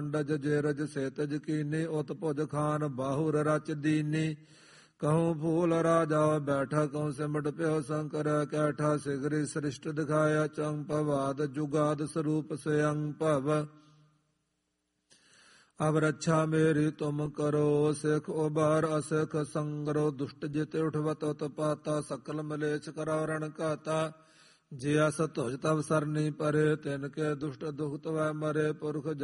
Does ਜੇ ਰਜ ਸੇ ਤਜ ਕੀਨੀ, ਉਤ ਭੁਜ ਖਾਨ ਬਾਹੁਰ ਰਚ ਦੀਨੀ। कहूँ फूल राजा बैठा, कहूँ सिमट प्यो शंकर कैठा। सिगरी सृष्ट दिखाया चंपवाद, जुगाद स्वरूप स्वयं भव। अब रक्षा मेरी तुम करो, सिख उबार असिख संगरो। दुष्ट जित उठवत उत्पाता, सकल मलेच्छ करो रण घाता। जिया सतुज तब सरनी परे, तिनके दुष्ट दुख तवै मरे। पुरख